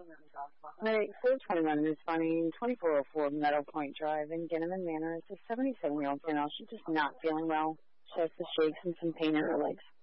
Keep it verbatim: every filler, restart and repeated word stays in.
Medic four twenty-one responding twenty-four oh four Meadow Point Drive in Ginneman Manor. It's a seventy-seven-year-old female. She's just not feeling well. She has the shakes and some pain in her legs.